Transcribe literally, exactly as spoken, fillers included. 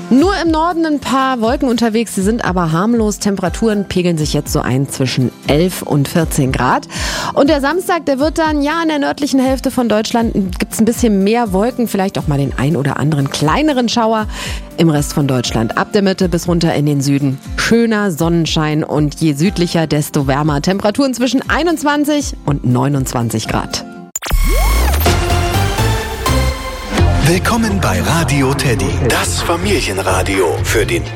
Nur im Norden ein paar Wolken unterwegs, sie sind aber harmlos. Temperaturen pegeln sich jetzt so ein zwischen elf und vierzehn Grad. Und der Samstag, der wird dann, ja, in der nördlichen Hälfte von Deutschland gibt's ein bisschen mehr Wolken, vielleicht auch mal den ein oder anderen kleineren Schauer. Im Rest von Deutschland ab der Mitte bis runter in den Süden schöner Sonnenschein und je südlicher, desto wärmer. Temperaturen zwischen einundzwanzig und neunundzwanzig Grad. Willkommen bei Radio Teddy, das Familienradio für den